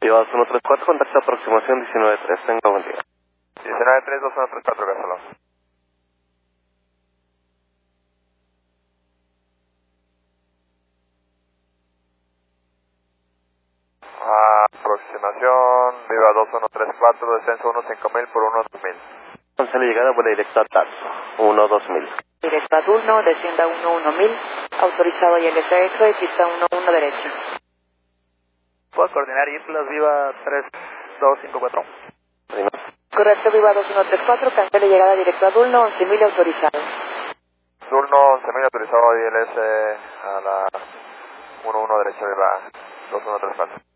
Viva 2134, contacto aproximación 193, tenga buen día. 193, 2134, Gásalo. Aproximación, Viva 2134, descenso 15000 por 12000. Cancela llegada, vuela directo a Tarso, 12000. Directo a Dulno, descienda 11000, autorizado y LCX, y pista 11 derecha. ¿Puedo coordinar Islas Viva 3254? Correcto, Viva 2134, cancela llegada directo a Dulno, 11000, autorizado. Turno 11000 autorizado ILS a la 11 derecha, Viva 2134.